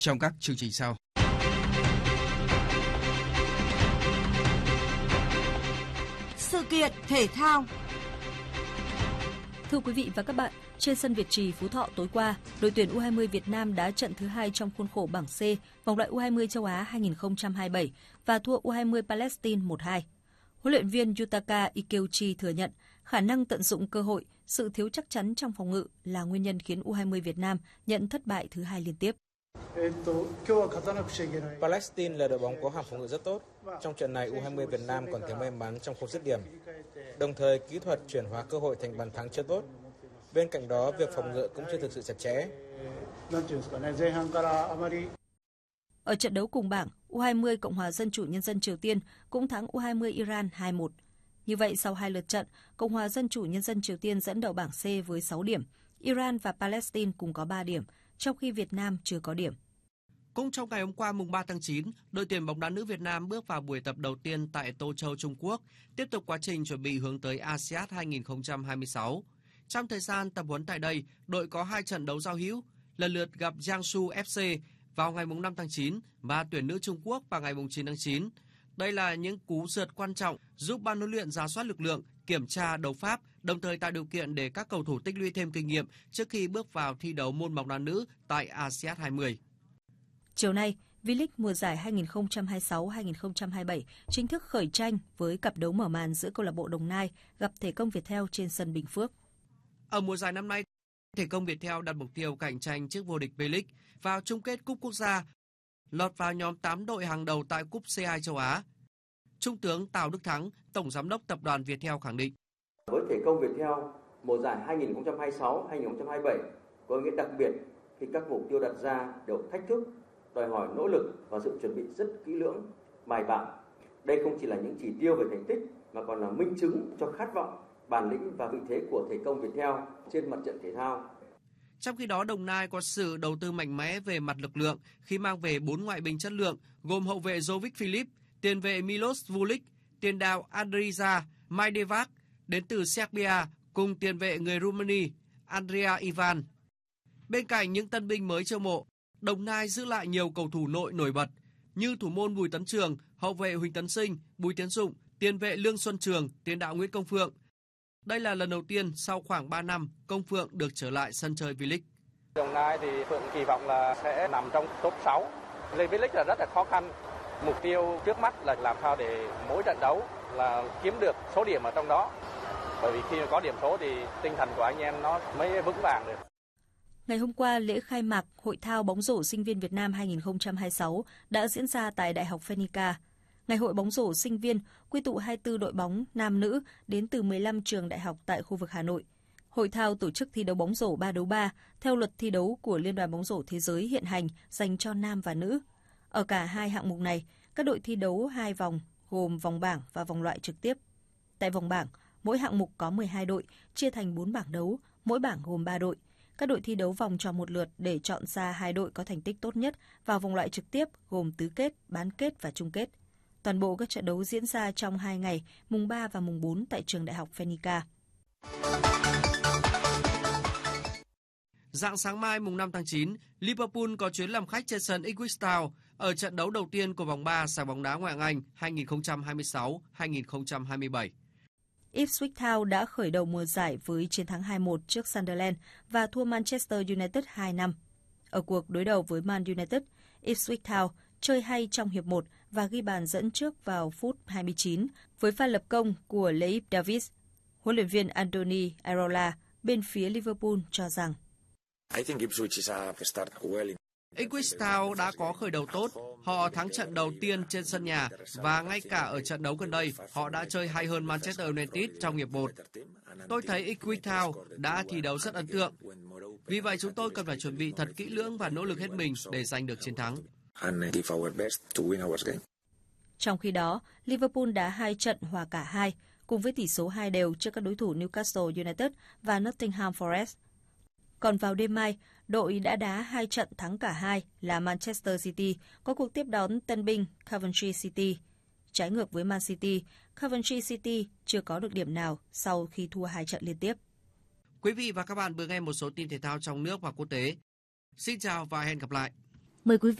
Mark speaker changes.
Speaker 1: trong các chương trình sau.
Speaker 2: Sự kiện thể thao.
Speaker 3: Thưa quý vị và các bạn, trên sân Việt Trì, Phú Thọ tối qua, đội tuyển U20 Việt Nam đã trận thứ 2 trong khuôn khổ bảng C vòng loại U20 châu Á 2027 và thua U20 Palestine 1-2. Huấn luyện viên Yutaka Ikeuchi thừa nhận khả năng tận dụng cơ hội, sự thiếu chắc chắn trong phòng ngự là nguyên nhân khiến U20 Việt Nam nhận thất bại thứ 2 liên tiếp.
Speaker 4: Palestine là đội bóng có hàng phòng ngự rất tốt. Trong trận này, U20 Việt Nam còn thiếu may mắn trong khâu dứt điểm. Đồng thời, kỹ thuật chuyển hóa cơ hội thành bàn thắng chưa tốt. Bên cạnh đó, việc phòng ngự cũng chưa thực sự chặt chẽ.
Speaker 3: Ở trận đấu cùng bảng, U20 Cộng hòa Dân chủ Nhân dân Triều Tiên cũng thắng U20 Iran 2-1. Như vậy, sau 2 lượt trận, Cộng hòa Dân chủ Nhân dân Triều Tiên dẫn đầu bảng C với 6 điểm. Iran và Palestine cùng có 3 điểm, trong khi Việt Nam chưa có điểm.
Speaker 5: Cũng trong ngày hôm qua mùng 3 tháng 9, đội tuyển bóng đá nữ Việt Nam bước vào buổi tập đầu tiên tại Tô Châu, Trung Quốc, tiếp tục quá trình chuẩn bị hướng tới ASEAN 2026. Trong thời gian tập huấn tại đây, đội có 2 trận đấu giao hữu, lần lượt gặp Jiangsu FC vào ngày mùng 5 tháng 9 và tuyển nữ Trung Quốc vào ngày mùng 9 tháng 9. Đây là những cú rượt quan trọng giúp ban huấn luyện rà soát lực lượng, kiểm tra đấu pháp, đồng thời tạo điều kiện để các cầu thủ tích lũy thêm kinh nghiệm trước khi bước vào thi đấu môn bóng đá nữ tại ASEAN 20.
Speaker 3: Chiều nay, V-League mùa giải 2026-2027 chính thức khởi tranh với cặp đấu mở màn giữa câu lạc bộ Đồng Nai gặp Thể công Viettel trên sân Bình Phước.
Speaker 5: Ở mùa giải năm nay, Thể công Viettel đặt mục tiêu cạnh tranh chức vô địch V-League vào chung kết Cúp Quốc gia, lọt vào nhóm 8 đội hàng đầu tại Cúp C2 châu Á. Trung tướng Tào Đức Thắng, Tổng Giám đốc Tập đoàn Viettel khẳng định.
Speaker 6: Với Thể công Viettel, mùa giải 2026-2027 có ý nghĩa đặc biệt khi các mục tiêu đặt ra đều thách thức, đòi hỏi nỗ lực và sự chuẩn bị rất kỹ lưỡng, bài bản. Đây không chỉ là những chỉ tiêu về thành tích mà còn là minh chứng cho khát vọng, bản lĩnh và vị thế của Thể công Viettel trên mặt trận thể thao.
Speaker 5: Trong khi đó, Đồng Nai có sự đầu tư mạnh mẽ về mặt lực lượng khi mang về 4 ngoại binh chất lượng gồm hậu vệ Jovic Philip, tiền vệ Milos Vulic, tiền đạo Andrija Majdevac đến từ Serbia cùng tiền vệ người Romania Andrea Ivan. Bên cạnh những tân binh mới chiêu mộ, Đồng Nai giữ lại nhiều cầu thủ nội nổi bật như thủ môn Bùi Tấn Trường, hậu vệ Huỳnh Tấn Sinh, Bùi Tiến Dụng, tiền vệ Lương Xuân Trường, tiền đạo Nguyễn Công Phượng. Đây là lần đầu tiên sau khoảng 3 năm Công Phượng được trở lại sân chơi V-League.
Speaker 7: Đồng Nai thì Phượng kỳ vọng là sẽ nằm trong top 6. Lên V-League là rất là khó khăn. Mục tiêu trước mắt là làm sao để mỗi trận đấu là kiếm được số điểm ở trong đó. Bởi vì khi có điểm số thì tinh thần của anh em nó mới vững vàng được.
Speaker 3: Ngày hôm qua, lễ khai mạc Hội thao bóng rổ sinh viên Việt Nam 2026 đã diễn ra tại Đại học Phenica. Ngày hội bóng rổ sinh viên quy tụ 24 đội bóng nam nữ đến từ 15 trường đại học tại khu vực Hà Nội. Hội thao tổ chức thi đấu bóng rổ 3-3 theo luật thi đấu của Liên đoàn bóng rổ thế giới hiện hành dành cho nam và nữ. Ở cả hai hạng mục này, các đội thi đấu 2 vòng gồm vòng bảng và vòng loại trực tiếp. Tại vòng bảng, mỗi hạng mục có 12 đội, chia thành 4 bảng đấu, mỗi bảng gồm 3 đội. Các đội thi đấu vòng tròn một lượt để chọn ra 2 đội có thành tích tốt nhất vào vòng loại trực tiếp gồm tứ kết, bán kết và chung kết. Toàn bộ các trận đấu diễn ra trong 2 ngày, mùng 3 và mùng 4 tại trường Đại học Phenica.
Speaker 5: Rạng sáng mai mùng 5 tháng 9, Liverpool có chuyến làm khách trên sân Ipswich Town ở trận đấu đầu tiên của vòng 3 giải bóng đá Ngoại hạng Anh 2026-2027.
Speaker 3: Ipswich Town đã khởi đầu mùa giải với chiến thắng 2-1 trước Sunderland và thua Manchester United 2-5. Ở cuộc đối đầu với Man United, Ipswich Town chơi hay trong hiệp 1 và ghi bàn dẫn trước vào phút 29 với pha lập công của Leif Davis. Huấn luyện viên Anthony Iraola bên phía Liverpool cho rằng
Speaker 5: Ipswich Town đã có khởi đầu tốt, họ thắng trận đầu tiên trên sân nhà và ngay cả ở trận đấu gần đây, họ đã chơi hay hơn Manchester United trong hiệp 1. Tôi thấy Ipswich Town đã thi đấu rất ấn tượng. Vì vậy chúng tôi cần phải chuẩn bị thật kỹ lưỡng và nỗ lực hết mình để giành được chiến thắng.
Speaker 3: Trong khi đó, Liverpool đá 2 trận hòa cả 2, cùng với tỷ số 2 đều trước các đối thủ Newcastle United và Nottingham Forest. Còn vào đêm mai, đội đã đá 2 trận thắng cả 2 là Manchester City có cuộc tiếp đón tân binh Coventry City. Trái ngược với Man City, Coventry City chưa có được điểm nào sau khi thua 2 trận liên tiếp.
Speaker 5: Quý vị và các bạn vừa nghe một số tin thể thao trong nước và quốc tế. Xin chào và hẹn gặp lại!
Speaker 1: Mời quý vị